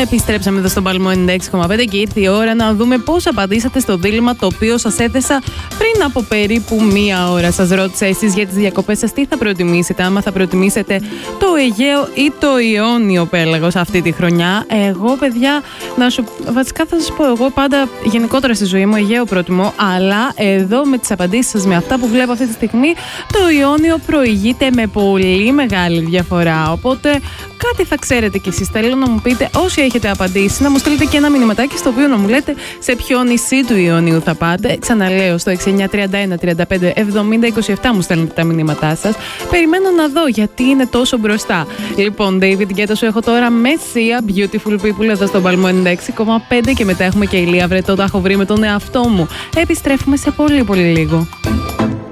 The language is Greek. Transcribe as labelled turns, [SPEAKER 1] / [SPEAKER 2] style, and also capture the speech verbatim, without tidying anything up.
[SPEAKER 1] Επιστρέψαμε εδώ στον Παλμό ενενήντα έξι κόμμα πέντε και ήρθε η ώρα να δούμε πώς απαντήσατε στο δίλημμα το οποίο σας έθεσα πριν από περίπου μία ώρα. Σας ρώτησα εσείς για τις διακοπές σας τι θα προτιμήσετε, άμα θα προτιμήσετε το Αιγαίο ή το Ιόνιο πέλαγος αυτή τη χρονιά. Εγώ, παιδιά, να σου, βασικά θα σας πω, εγώ πάντα γενικότερα στη ζωή μου Αιγαίο προτιμώ, αλλά εδώ με τις απαντήσεις σας, με αυτά που βλέπω αυτή τη στιγμή, το Ιόνιο προηγείται με πολύ μεγάλη διαφορά. Οπότε κάτι θα ξέρετε κι εσείς. Θέλω να μου πείτε, όσοι έχετε απαντήσει, να μου στείλετε και ένα μηνυματάκι στο οποίο να μου λέτε σε ποιο νησί του Ιωνίου θα πάτε. Ξαναλέω, στο έξι εννιά τριάντα ένα τριάντα πέντε εβδομήντα είκοσι επτά μου στέλνετε τα μηνύματά σας. Περιμένω να δω γιατί είναι τόσο μπροστά. Λοιπόν, David Guetta σου έχω τώρα με Sia, Beautiful People εδώ στον Παλμό ενενήντα έξι κόμμα πέντε και μετά έχουμε και Ηλία Βρετό, τα έχω βρει με τον εαυτό μου. Επιστρέφουμε σε πολύ πολύ λίγο.